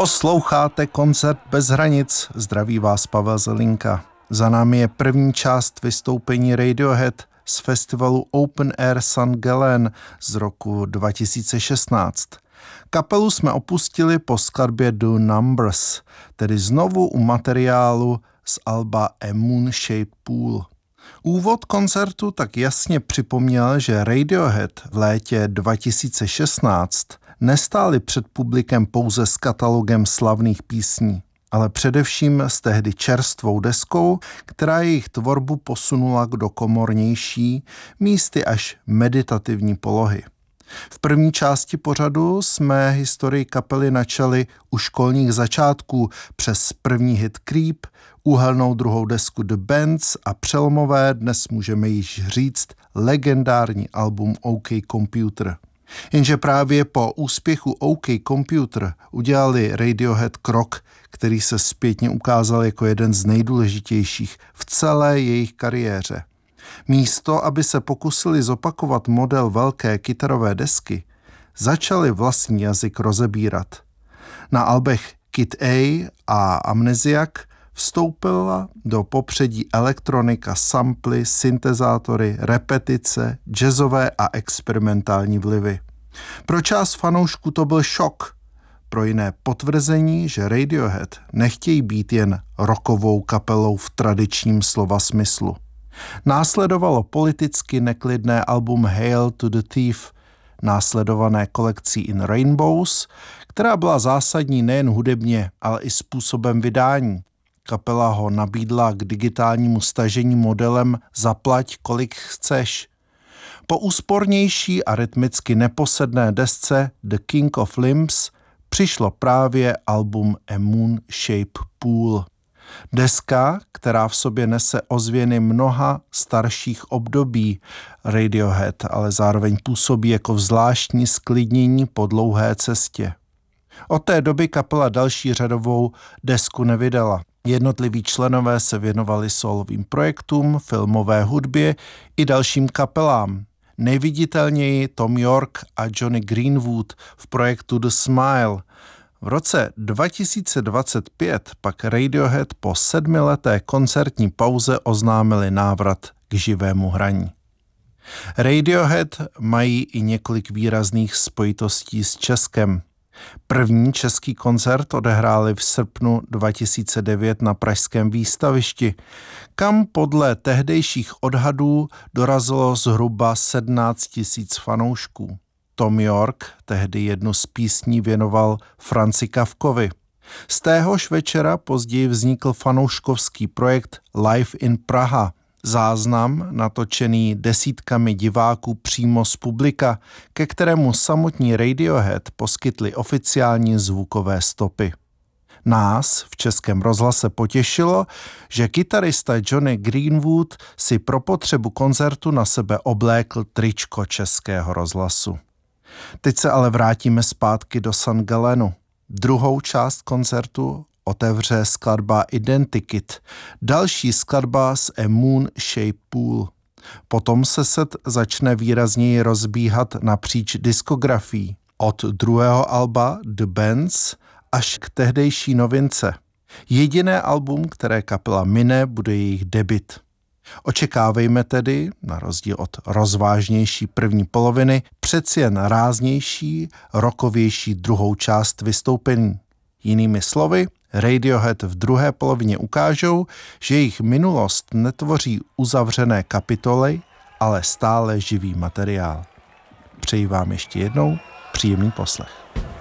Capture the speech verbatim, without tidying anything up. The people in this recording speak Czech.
Posloucháte Koncert bez hranic, zdraví vás Pavel Zelinka. Za námi je první část vystoupení Radiohead z festivalu Open Air Saint Gallen z roku dva tisíce šestnáct. Kapelu jsme opustili po skladbě The Numbers, tedy znovu u materiálu z alba A Moon Shaped Pool. Úvod koncertu tak jasně připomněl, že Radiohead v létě dva tisíce šestnáct nestáli před publikem pouze s katalogem slavných písní, ale především s tehdy čerstvou deskou, která jejich tvorbu posunula do komornější, místy až meditativní polohy. V první části pořadu jsme historii kapely načali u školních začátků přes první hit Creep, úhelnou druhou desku The Bands a přelomové, dnes můžeme již říct, legendární album OK Computer. Jenže právě po úspěchu OK Computer udělali Radiohead krok, který se zpětně ukázal jako jeden z nejdůležitějších v celé jejich kariéře. Místo, aby se pokusili zopakovat model velké kytarové desky, začali vlastní jazyk rozebírat. Na albech Kid A a Amnesiac vstoupila do popředí elektronika, samply, syntezátory, repetice, jazzové a experimentální vlivy. Pro část fanoušků to byl šok, pro jiné potvrzení, že Radiohead nechtějí být jen rockovou kapelou v tradičním slova smyslu. Následovalo politicky neklidné album Hail to the Thief, následované kolekcí In Rainbows, která byla zásadní nejen hudebně, ale i způsobem vydání. Kapela ho nabídla k digitálnímu stažení modelem zaplať, kolik chceš. Po úspornější a rytmicky neposedné desce The King of Limbs přišlo právě album A Moon Shaped Pool. Deska, která v sobě nese ozvěny mnoha starších období Radiohead, ale zároveň působí jako zvláštní sklidnění po dlouhé cestě. Od té doby kapela další řadovou desku nevydala. Jednotliví členové se věnovali solovým projektům, filmové hudbě i dalším kapelám. Nejviditelněji Tom York a Johnny Greenwood v projektu The Smile. V roce dva tisíce dvacet pět pak Radiohead po sedmileté koncertní pauze oznámili návrat k živému hraní. Radiohead mají i několik výrazných spojitostí s Českem. První český koncert odehráli v srpnu dva tisíce devět na pražském Výstavišti, kam podle tehdejších odhadů dorazilo zhruba sedmnáct tisíc fanoušků. Tom York tehdy jednu z písní věnoval Franzi Kafkovi. Z téhož večera později vznikl fanouškovský projekt Live in Praha, záznam natočený desítkami diváků přímo z publika, ke kterému samotní Radiohead poskytli oficiální zvukové stopy. Nás v Českém rozhlase potěšilo, že kytarista Johnny Greenwood si pro potřebu koncertu na sebe oblékl tričko Českého rozhlasu. Teď se ale vrátíme zpátky do Saint Gallenu. Druhou část koncertu otevře skladba Identikit, další skladba z A Moon Shaped Pool. Potom se set začne výrazněji rozbíhat napříč diskografií. Od druhého alba The Bands až k tehdejší novince. Jediné album, které kapela mine, bude jejich debut. Očekávejme tedy, na rozdíl od rozvážnější první poloviny, přeci jen ráznější, rockovější druhou část vystoupení. Jinými slovy, Radiohead v druhé polovině ukážou, že jejich minulost netvoří uzavřené kapitoly, ale stále živý materiál. Přeji vám ještě jednou příjemný poslech.